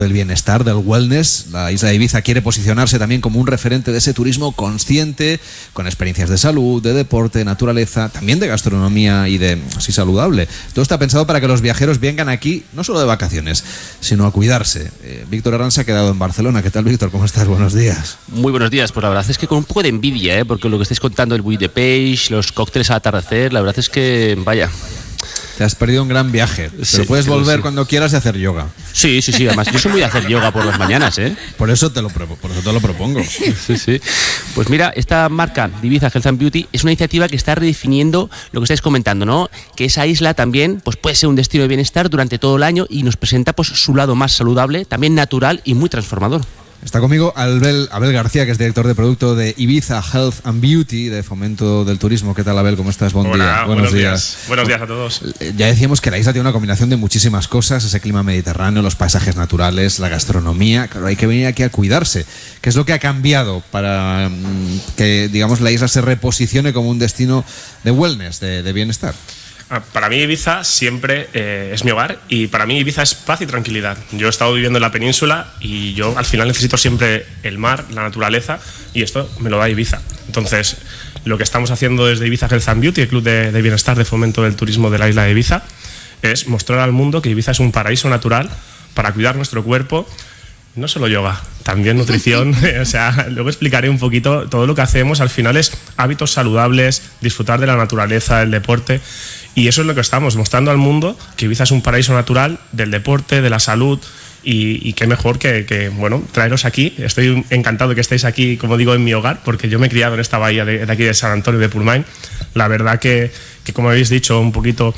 del bienestar, del wellness. La isla de Ibiza quiere posicionarse también como un referente de ese turismo consciente, con experiencias de salud, de deporte, naturaleza, también de gastronomía y de así saludable. Todo está pensado para que los viajeros vengan aquí no solo de vacaciones, sino a cuidarse. Víctor Herrán se ha quedado en Barcelona. ¿Qué tal, Víctor? ¿Cómo estás? Buenos días. Muy buenos días. Pues la verdad es que con un poco de envidia, porque lo que estáis contando, el buit de peix, los cócteles al atardecer, la verdad es que, vaya... Te has perdido un gran viaje, pero sí, puedes volver cuando quieras y hacer yoga. Sí, además yo soy muy de hacer yoga por las mañanas, ¿eh? Por eso te lo propongo. Sí. Pues mira, esta marca Ibiza Health and Beauty es una iniciativa que está redefiniendo lo que estáis comentando, ¿no? Que esa isla también pues puede ser un destino de bienestar durante todo el año y nos presenta pues su lado más saludable, también natural y muy transformador. Está conmigo Abel García, que es director de producto de Ibiza Health and Beauty, de Fomento del Turismo. ¿Qué tal, Abel? ¿Cómo estás? Buen día. Buenos días. Buenos días a todos. Ya decíamos que la isla tiene una combinación de muchísimas cosas: ese clima mediterráneo, los paisajes naturales, la gastronomía. Claro, hay que venir aquí a cuidarse. ¿Qué es lo que ha cambiado para que, digamos, la isla se reposicione como un destino de wellness, de bienestar? Para mí Ibiza siempre es mi hogar, y para mí Ibiza es paz y tranquilidad. Yo he estado viviendo en la península y yo al final necesito siempre el mar, la naturaleza, y esto me lo da Ibiza. Entonces, lo que estamos haciendo desde Ibiza Health and Beauty, el club de bienestar de fomento del turismo de la isla de Ibiza, es mostrar al mundo que Ibiza es un paraíso natural para cuidar nuestro cuerpo. No solo yoga, también nutrición. O sea, luego explicaré un poquito todo lo que hacemos. Al final es hábitos saludables, disfrutar de la naturaleza, del deporte. Y eso es lo que estamos mostrando al mundo, que Ibiza es un paraíso natural del deporte, de la salud, y qué mejor que traeros aquí. Estoy encantado de que estéis aquí, como digo, en mi hogar, porque yo me he criado en esta bahía de aquí de San Antonio de Purmain. La verdad que como habéis dicho un poquito,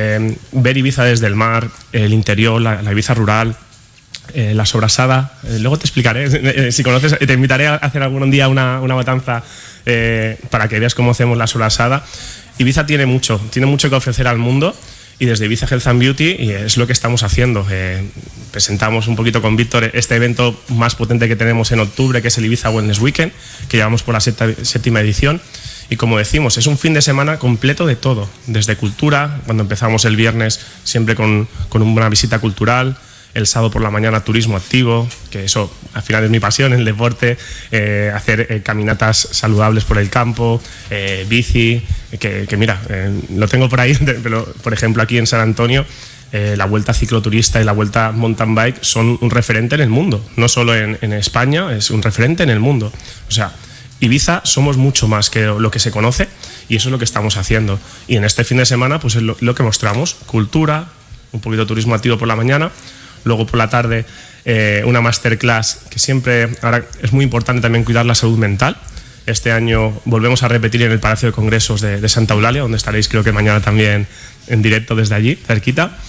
ver Ibiza desde el mar, el interior, la Ibiza rural, la sobrasada, luego te explicaré, si conoces, te invitaré a hacer algún día una matanza para que veas cómo hacemos la sobrasada. Ibiza tiene mucho que ofrecer al mundo, y desde Ibiza Health and Beauty es lo que estamos haciendo. Presentamos un poquito con Víctor este evento más potente que tenemos en octubre, que es el Ibiza Wellness Weekend, que llevamos por la séptima edición. Y como decimos, es un fin de semana completo de todo, desde cultura, cuando empezamos el viernes siempre con una visita cultural. El sábado por la mañana turismo activo, que eso al final es mi pasión, el deporte, hacer caminatas saludables por el campo, bici, que mira, lo tengo por ahí, pero por ejemplo aquí en San Antonio, la vuelta cicloturista y la vuelta mountain bike son un referente en el mundo, no solo en España, es un referente en el mundo. O sea, Ibiza somos mucho más que lo que se conoce, y eso es lo que estamos haciendo. Y en este fin de semana pues es lo que mostramos: cultura, un poquito de turismo activo por la mañana. Luego por la tarde una masterclass, que siempre, ahora es muy importante también cuidar la salud mental. Este año volvemos a repetir en el Palacio de Congresos de Santa Eulalia, donde estaréis creo que mañana también en directo desde allí, cerquita.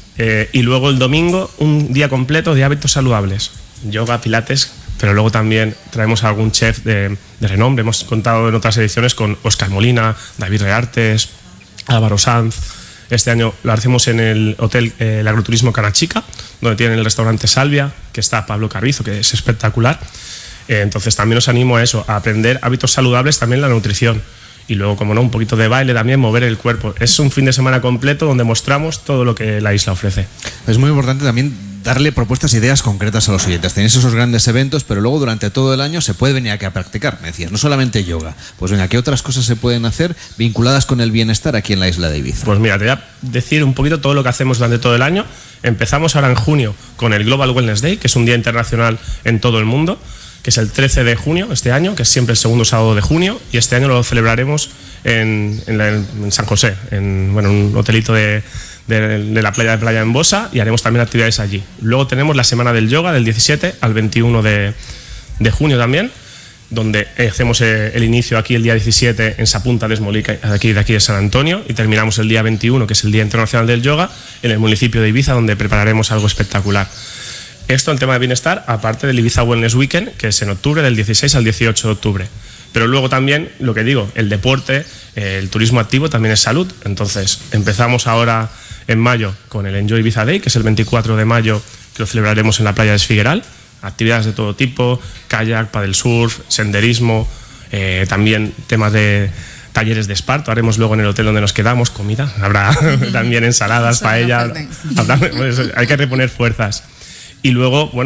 Y luego el domingo un día completo de hábitos saludables, yoga, pilates, pero luego también traemos a algún chef de renombre. Hemos contado en otras ediciones con Óscar Molina, David Reartes, Álvaro Sanz. Este año lo hacemos en el hotel el Agroturismo Canachica, donde tienen el restaurante Salvia, que está Pablo Carrizo, que es espectacular. Entonces también os animo a eso, a aprender hábitos saludables, también la nutrición. Y luego, como no, un poquito de baile también, mover el cuerpo. Es un fin de semana completo donde mostramos todo lo que la isla ofrece. Es muy importante también darle propuestas, ideas concretas a los oyentes. Tenéis esos grandes eventos, pero luego durante todo el año se puede venir aquí a practicar. Me decías, no solamente yoga. Pues venga, ¿qué otras cosas se pueden hacer vinculadas con el bienestar aquí en la isla de Ibiza? Pues mira, te voy a decir un poquito todo lo que hacemos durante todo el año. Empezamos ahora en junio con el Global Wellness Day, que es un día internacional en todo el mundo, que es el 13 de junio este año, que es siempre el segundo sábado de junio, y este año lo celebraremos en San José, en un hotelito de la playa de Playa Embosa, y haremos también actividades allí. Luego tenemos la semana del yoga del 17 al 21 de junio también, donde hacemos el inicio aquí el día 17 en Sapunta de Esmolica, de aquí de San Antonio, y terminamos el día 21, que es el Día Internacional del Yoga, en el municipio de Ibiza, donde prepararemos algo espectacular. Esto en tema de bienestar, aparte del Ibiza Wellness Weekend, que es en octubre, del 16 al 18 de octubre. Pero luego también, lo que digo, el deporte, el turismo activo también es salud. Entonces empezamos ahora en mayo con el Enjoy Ibiza Day, que es el 24 de mayo, que lo celebraremos en la playa de Esfigueral. Actividades de todo tipo, kayak, paddle surf, senderismo, también temas de talleres de esparto. Haremos luego en el hotel donde nos quedamos comida, habrá también ensaladas, paella, hay que reponer fuerzas. Y luego, bueno,